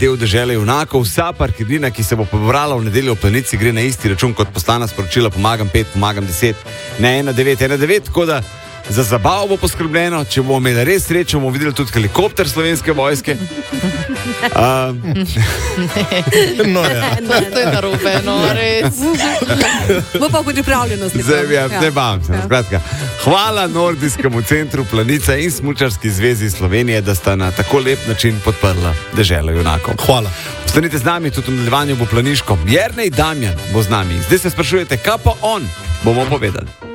del dežele junakov. Vsa parkirnina, ki se bo pobrala v nedeljo v Planici, gre na isti račun kot poslana sporočila Pomagam 5, pomagam 10, ne 1919, tako da za zabavo bo poskrbljeno. Če bomo imeli res srečo, bomo videli tudi helikopter Slovenske vojske. No, ja. To je narobe, no, res. Bo pa pripravljenost. Ne bam se. Skratka, hvala Nordijskemu centru Planica in Smučarski zvezi Slovenije, da sta na tako lep način podprla deželo junakov. Hvala. Ostanite z nami, tudi v nadaljevanju bo planiško. Jernej Damjan bo z nami. Zdaj se sprašujete, kaj pa on, bomo povedali.